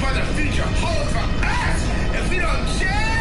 by the future. Hold for us if we don't change.